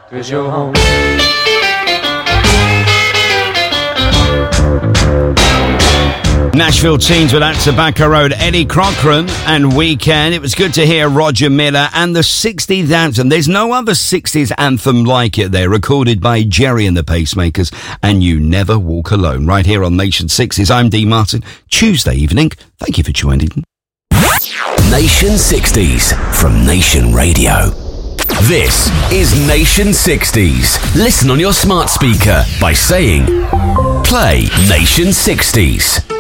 'cause you're home. Nashville Teens with At Tobacco Road, Eddie Cochran and Weekend. It was good to hear Roger Miller and the 60s anthem. There's no other 60s anthem like it there, recorded by Jerry and the Pacemakers, and You Never Walk Alone, right here on Nation 60s. I'm Dee Martin, Tuesday evening. Thank you for joining. Nation 60s from Nation Radio. This is Nation 60s. Listen on your smart speaker by saying, play Nation 60s.